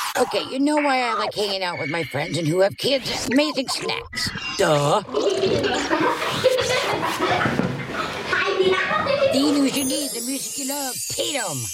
Okay, you know why I like hanging out with my friends and who have kids? Amazing snacks. Duh. The news you need, the music you love, Tatum.